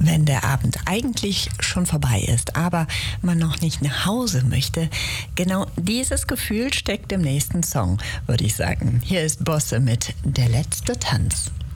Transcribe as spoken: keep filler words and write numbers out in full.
wenn der Abend eigentlich schon vorbei ist, aber man noch nicht nach Hause möchte. Genau dieses Gefühl steckt im nächsten Song, würde ich sagen. Hier ist Bosse mit Der letzte Tanz.